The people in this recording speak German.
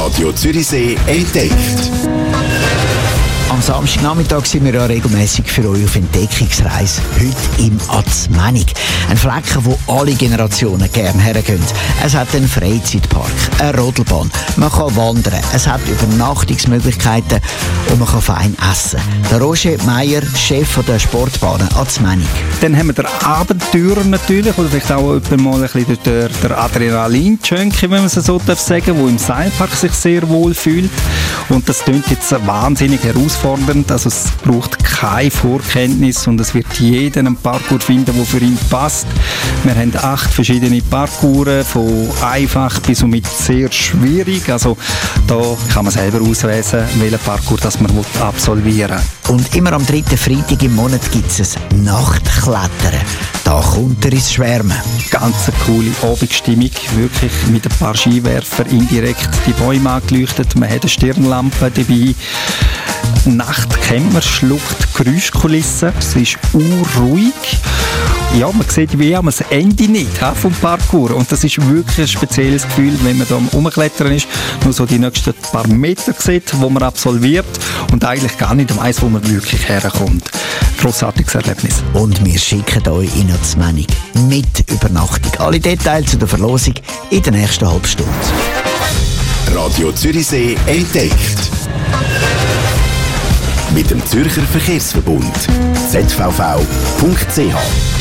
Radio Zürichsee entdeckt. Am Samstagnachmittag sind wir ja regelmäßig für euch auf Entdeckungsreise. Heute im Atzmenig. Ein Flecken, wo alle Generationen gerne hergehen. Es hat einen Freizeitpark, eine Rodelbahn, man kann wandern, es hat Übernachtungsmöglichkeiten und man kann fein essen. Der Roger Meier, Chef der Sportbahnen Atzmenig. Dann haben wir den Abenteurer natürlich, oder vielleicht auch mal ein bisschen der Adrenalin-Junkie, wenn man es so sagen darf, der im Seilpark sich sehr wohl fühlt. Und das klingt jetzt wahnsinnig herausfordernd. Also es braucht keine Vorkenntnis und es wird jeder einen Parcours finden, der für ihn passt. Wir haben 8 verschiedene Parcours, von einfach bis mit sehr schwierig. Also da kann man selber auswählen, welchen Parcours das man absolvieren will. Und immer am 3. Freitag im Monat gibt es ein Nachtklettern. Da kommt er ins Schwärmen. Ganz eine coole Abendstimmung, wirklich mit ein paar Skiwerfern indirekt die Bäume angeleuchtet. Man hat eine Stirnlampe dabei. Nacht kennt man, schluckt Geräuschkulissen. Es ist urruhig. Ja, man sieht wie am Ende nicht vom Parcours. Und das ist wirklich ein spezielles Gefühl, wenn man da am Rumklettern ist, nur so die nächsten paar Meter sieht, wo man absolviert und eigentlich gar nicht weiss, wo man wirklich herkommt. Grossartiges Erlebnis. Und wir schicken euch in Atzmenig mit Übernachtung. Alle Details zu der Verlosung in der nächsten halben Stunde. Radio Zürichsee entdeckt. Mit dem Zürcher Verkehrsverbund. zvv.ch